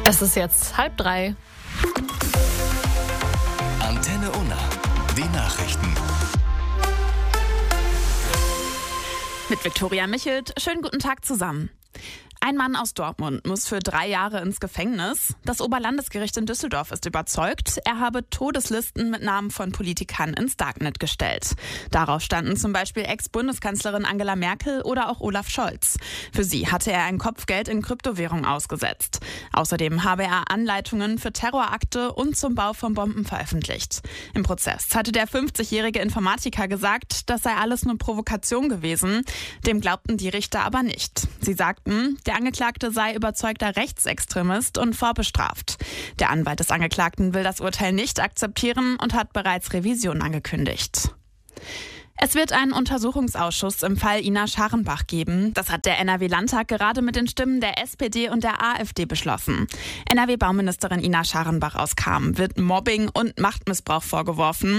Es ist jetzt 2:30. Antenne Unna, die Nachrichten. Mit Viktoria Michelt. Schönen guten Tag zusammen. Ein Mann aus Dortmund muss für 3 Jahre ins Gefängnis. Das Oberlandesgericht in Düsseldorf ist überzeugt, er habe Todeslisten mit Namen von Politikern ins Darknet gestellt. Darauf standen zum Beispiel Ex-Bundeskanzlerin Angela Merkel oder auch Olaf Scholz. Für sie hatte er ein Kopfgeld in Kryptowährung ausgesetzt. Außerdem habe er Anleitungen für Terrorakte und zum Bau von Bomben veröffentlicht. Im Prozess hatte der 50-jährige Informatiker gesagt, das sei alles nur Provokation gewesen. Dem glaubten die Richter aber nicht. Sie sagten, der Angeklagte sei überzeugter Rechtsextremist und vorbestraft. Der Anwalt des Angeklagten will das Urteil nicht akzeptieren und hat bereits Revision angekündigt. Es wird einen Untersuchungsausschuss im Fall Ina Scharenbach geben. Das hat der NRW-Landtag gerade mit den Stimmen der SPD und der AfD beschlossen. NRW-Bauministerin Ina Scharenbach aus Cham wird Mobbing und Machtmissbrauch vorgeworfen.